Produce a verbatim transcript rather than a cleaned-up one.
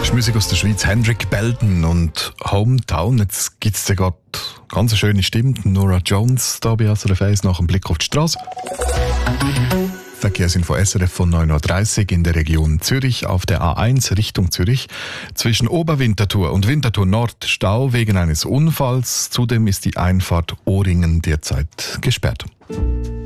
ist Musik aus der Schweiz, Hendrik Belden und Hometown. Jetzt gibt es ja gerade ganz eine schöne Stimme, Nora Jones, da bei S R F eins nach dem Blick auf die Straße. Verkehrsinfo S R F von neun Uhr dreißig in der Region Zürich auf der A eins Richtung Zürich. Zwischen Oberwinterthur und Winterthur Nord Stau wegen eines Unfalls. Zudem ist die Einfahrt Ohringen derzeit gesperrt.